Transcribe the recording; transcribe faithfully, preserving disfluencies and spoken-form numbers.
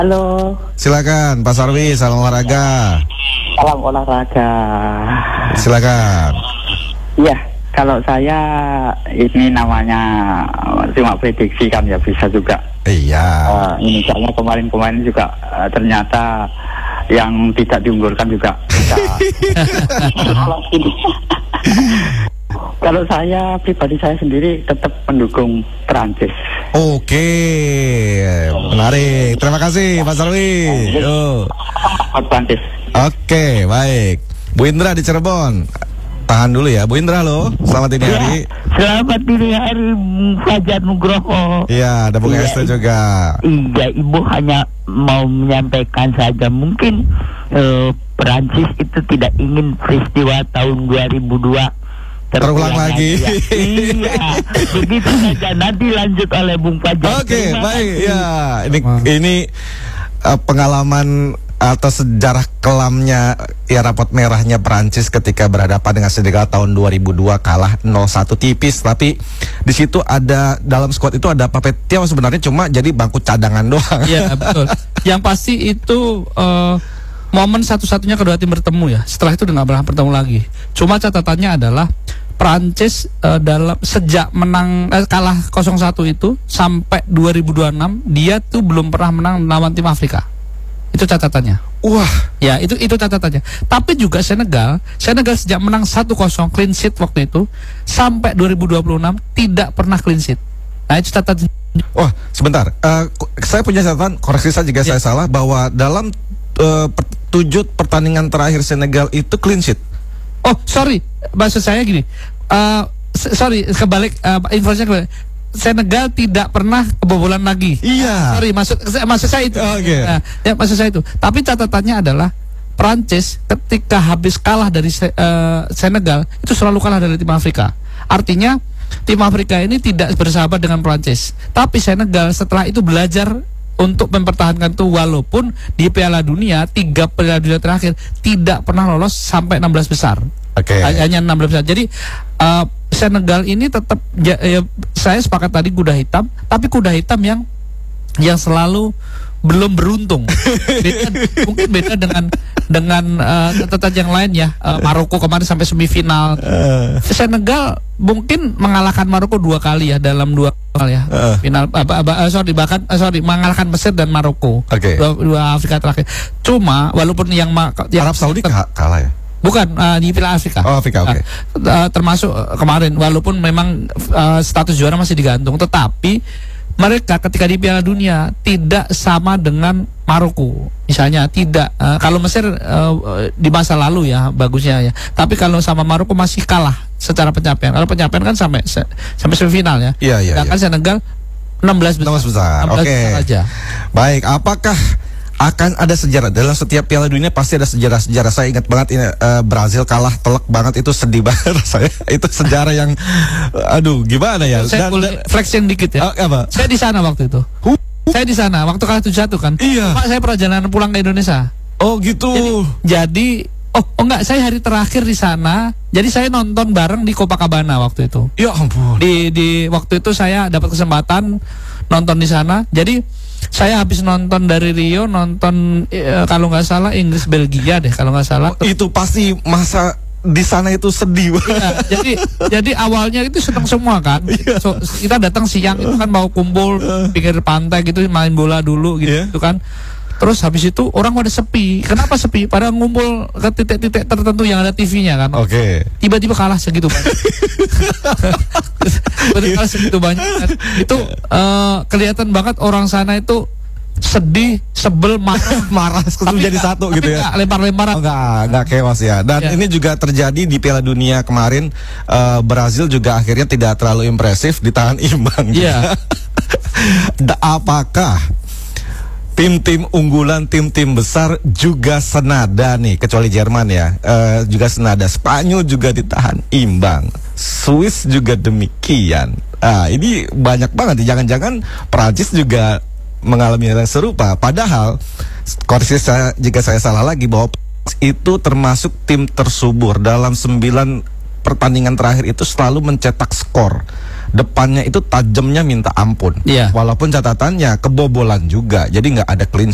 Halo. Silakan Pak Sarwi, salam olahraga. Salam olahraga. Silakan. Iya, kalau saya ini namanya cuma prediksi kan ya, bisa juga. Iya. Uh, ini soalnya kemarin-kemarin juga uh, ternyata yang tidak diunggulkan juga bisa. Kalau saya pribadi, saya sendiri tetap mendukung Prancis. Oke, menarik. Terima kasih Pak Sarwi. Yo. Prancis. Oke, baik. Bu Indra di Cirebon. Tahan dulu ya, Bu Indra loh. Selamat dini hari. Ya, selamat dini hari, Fajar Nugroho. Iya, ada Bu Esther juga. Iya, Ibu hanya mau menyampaikan saja, mungkin uh, Perancis itu tidak ingin peristiwa tahun dua ribu dua terulang lagi. Ya. Iya, begitu saja. Nanti lanjut oleh Bung Fajar. Oke, baik. Ya, ini ini uh, pengalaman atau sejarah kelamnya ya, rapot merahnya Prancis ketika berhadapan dengan Senegal tahun dua ribu dua, kalah nol satu tipis. Tapi di situ ada, dalam skuad itu ada Papetia sebenarnya cuma jadi bangku cadangan doang. Iya, betul. Yang pasti itu uh, momen satu-satunya kedua tim bertemu ya. Setelah itu udah nggak pernah bertemu lagi. Cuma catatannya adalah Prancis uh, dalam sejak menang eh, kalah nol satu itu sampai dua ribu dua puluh enam dia tuh belum pernah menang lawan tim Afrika. Itu catatannya. Wah, ya itu itu catatannya. Tapi juga Senegal, Senegal sejak menang satu kosong clean sheet waktu itu sampai dua ribu dua puluh enam tidak pernah clean sheet. Nah, itu catatan. Wah, sebentar. Uh, saya punya catatan, koreksi saya jika ya. saya salah, bahwa dalam uh, per, tujuh pertandingan terakhir Senegal itu clean sheet. Oh, sorry. Maksud saya gini. Uh, sorry, kebalik uh, informasinya kebalik. Senegal tidak pernah kebobolan lagi. Iya. Sorry, maksud maksud saya itu. Oke. Okay. Nah, ya maksud saya itu. Tapi catatannya adalah Prancis ketika habis kalah dari uh, Senegal itu selalu kalah dari tim Afrika. Artinya tim Afrika ini tidak bersahabat dengan Prancis. Tapi Senegal setelah itu belajar untuk mempertahankan itu, walaupun di Piala Dunia tiga Piala Dunia terakhir tidak pernah lolos sampai enam belas besar. Oke. Okay. Hanya enam belas besar. Jadi uh, Senegal ini tetap ya, ya, saya sepakat tadi kuda hitam, tapi kuda hitam yang yang selalu belum beruntung. Beda, mungkin beda dengan dengan uh, catatan yang lain ya. Uh, Maroko kemarin sampai semifinal. Uh. Senegal mungkin mengalahkan Maroko dua kali ya dalam dua kali ya uh. final. Apa, apa, uh, sorry bahkan uh, sorry mengalahkan Mesir dan Maroko. Okay. Dua, dua Afrika terakhir. Cuma walaupun yang, yang Arab Saudi kalah ya. Bukan, uh, di Piala Afrika. Oh, Afrika, oke. Okay. Uh, uh, termasuk uh, kemarin, walaupun memang uh, status juara masih digantung, tetapi mereka ketika di Piala Dunia tidak sama dengan Maroko. Misalnya tidak, uh, kalau Mesir uh, di masa lalu ya bagusnya ya. Tapi kalau sama Maroko masih kalah secara pencapaian. Kalau pencapaian kan sampai se sampai semifinal ya. Iya, iya. Sedangkan iya. Senegal enam belas besar. enam belas besar. Oke. Okay. Baik, apakah akan ada sejarah dalam setiap Piala Dunia? Pasti ada sejarah-sejarah. Saya ingat banget ini uh, Brazil kalah telak banget, itu sedih banget saya. Itu sejarah yang uh, aduh gimana ya. Saya boleh flexing dikit ya. Uh, apa? Saya di sana waktu itu. Huh? Saya di sana waktu kalah tujuh satu kan. Iya. Pak, saya perjalanan pulang ke Indonesia. Oh gitu. Jadi, jadi oh, oh enggak, saya hari terakhir di sana. Jadi saya nonton bareng di Copacabana waktu itu. Ya ampun. Di di waktu itu saya dapat kesempatan nonton di sana. Jadi saya habis nonton dari Rio, nonton e, kalau nggak salah Inggris Belgia deh kalau nggak salah. Oh, itu pasti masa di sana itu sedih banget. Ya, jadi jadi awalnya itu senang semua kan. So, kita datang siang itu kan mau kumpul pinggir pantai gitu, main bola dulu gitu, yeah. gitu kan. Terus habis itu orang pada sepi. Kenapa sepi? Pada ngumpul ke titik-titik tertentu yang ada T V-nya kan. Oke. Okay. Tiba-tiba kalah segitu banyak. Tiba-tiba kalah segitu banyak. Kan. Itu uh, kelihatan banget orang sana itu sedih, sebel, marah, marah tapi jadi gak, satu gitu ya. Lempar-lemparan. Oh, enggak, enggak kewas ya. Dan ya. Ini juga terjadi di Piala Dunia kemarin. Uh, Brazil juga akhirnya tidak terlalu impresif, ditahan imbang. Iya. Apakah tim-tim unggulan, tim-tim besar juga senada nih, kecuali Jerman ya, uh, juga senada. Spanyol juga ditahan imbang, Swiss juga demikian. Ah, ini banyak banget. Jangan-jangan Prancis juga mengalami hal yang serupa. Padahal, koreksi saya jika saya salah lagi, bahwa itu termasuk tim tersubur dalam sembilan pertandingan terakhir itu selalu mencetak skor. Depannya itu tajamnya minta ampun. Yeah. Walaupun catatannya kebobolan juga, jadi nggak ada clean